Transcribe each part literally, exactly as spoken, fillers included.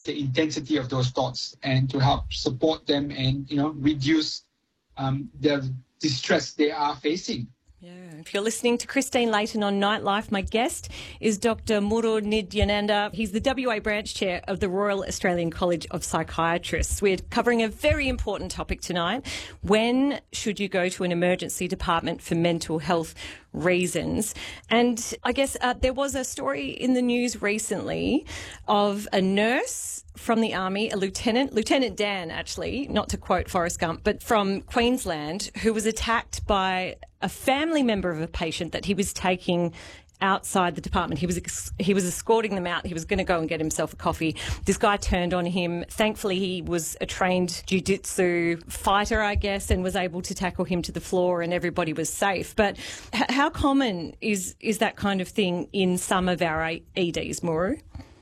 the intensity of those thoughts and to help support them and, you know, reduce um, the distress they are facing. Yeah. If you're listening to Christine Layton on Nightlife, my guest is Doctor Muru Nidyananda. He's the W A branch chair of the Royal Australian College of Psychiatrists. We're covering a very important topic tonight. When should you go to an emergency department for mental health reasons? And I guess uh, there was a story in the news recently of a nurse from the Army, a lieutenant, Lieutenant Dan actually, not to quote Forrest Gump, but from Queensland, who was attacked by a family member of a patient that he was taking outside the department. He was he was escorting them out. He was going to go and get himself a coffee. This guy turned on him. Thankfully, he was a trained jiu-jitsu fighter, I guess, and was able to tackle him to the floor and everybody was safe. But h- how common is, is that kind of thing in some of our E Ds, Muru?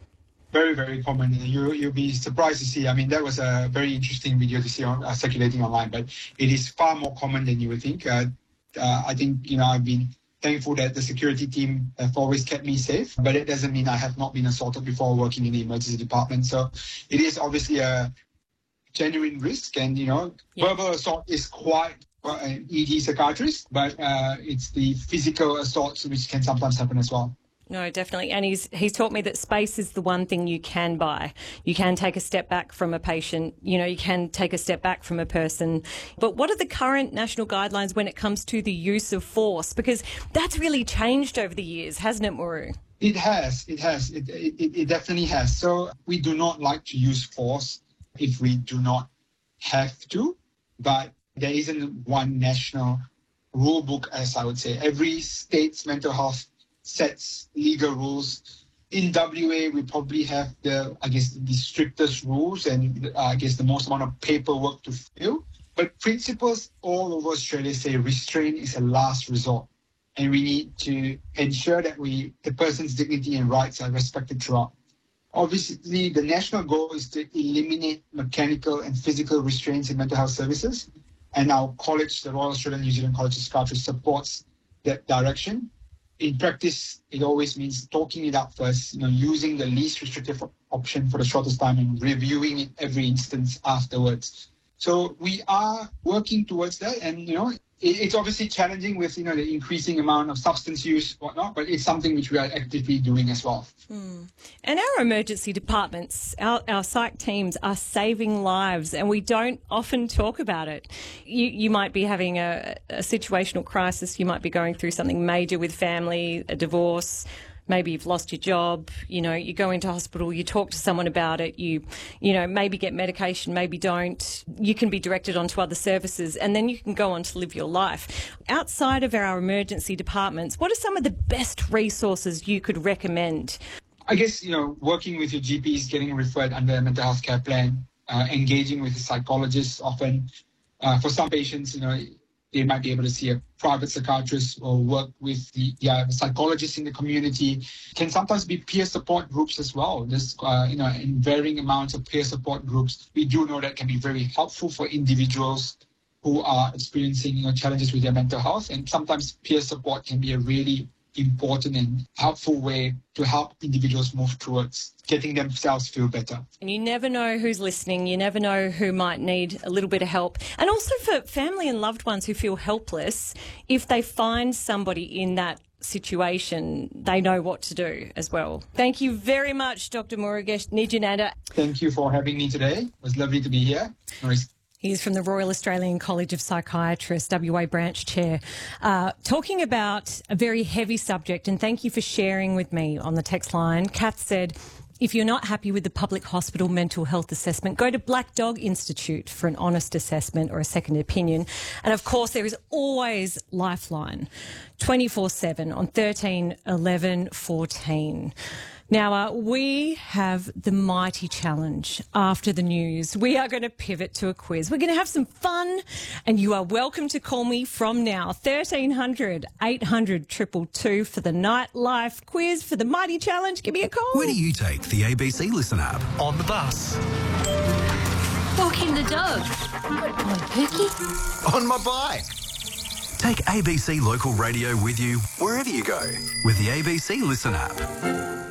Very, very common. You, you'll be surprised to see. I mean, that was a very interesting video to see on, uh, circulating online, but it is far more common than you would think. Uh, uh, I think, you know, I've been thankful that the security team have always kept me safe, but it doesn't mean I have not been assaulted before working in the emergency department. So it is obviously a genuine risk, and, you know, yeah. verbal assault is quite uh, an E D psychiatrist, but uh, it's the physical assaults which can sometimes happen as well. No, definitely. And he's he's taught me that space is the one thing you can buy. You can take a step back from a patient. You know, you can take a step back from a person. But what are the current national guidelines when it comes to the use of force? Because that's really changed over the years, hasn't it, Muru? It has. It has. It, it, it definitely has. So we do not like to use force if we do not have to. But there isn't one national rule book, as I would say. Every state's mental health sets legal rules. In W A, we probably have the, I guess, the strictest rules and uh, I guess the most amount of paperwork to fill. But principles all over Australia say restraint is a last resort, and we need to ensure that we the person's dignity and rights are respected throughout. Obviously, the national goal is to eliminate mechanical and physical restraints in mental health services, and our college, the Royal Australian New Zealand College of Psychiatrists, supports that direction. In practice, it always means talking it out first, you know, using the least restrictive option for the shortest time and reviewing it every instance afterwards. So we are working towards that, and, you know, it, it's obviously challenging with, you know, the increasing amount of substance use, whatnot, but it's something which we are actively doing as well. Hmm. And our emergency departments, our, our psych teams are saving lives, and we don't often talk about it. You, you might be having a, a situational crisis. You might be going through something major with family, a divorce. Maybe you've lost your job, you know, you go into hospital, you talk to someone about it, you, you know, maybe get medication, maybe don't. You can be directed onto other services, and then you can go on to live your life. Outside of our emergency departments, what are some of the best resources you could recommend? I guess, you know, working with your G Ps, getting referred under a mental health care plan, uh, engaging with a psychologist often. Uh, for some patients, you know, they might be able to see a private psychiatrist or work with the, the uh, psychologists in the community. Can sometimes be peer support groups as well. There's, uh, you know, in varying amounts of peer support groups. We do know that can be very helpful for individuals who are experiencing, you know, challenges with their mental health. And sometimes peer support can be a really important and helpful way to help individuals move towards getting themselves feel better. And you never know who's listening. You never know who might need a little bit of help. And also for family and loved ones who feel helpless, if they find somebody in that situation, they know what to do as well. Thank you very much, Doctor Murugesh Nidyananda. Thank you for having me today. It was lovely to be here. Nice. He's from the Royal Australian College of Psychiatrists, W A branch chair, uh, talking about a very heavy subject. And thank you for sharing with me on the text line. Kath said, if you're not happy with the public hospital mental health assessment, go to Black Dog Institute for an honest assessment or a second opinion. And of course, there is always Lifeline, twenty-four seven on thirteen eleven fourteen. Now, uh, we have the mighty challenge after the news. We are going to pivot to a quiz. We're going to have some fun, and you are welcome to call me from now. thirteen hundred, eight hundred, two two two for the Nightlife quiz, for the mighty challenge. Give me a call. Where do you take the A B C Listen app? On the bus. Walking the dog. On Pookie. On my bike. Take A B C Local Radio with you wherever you go with the A B C Listen app.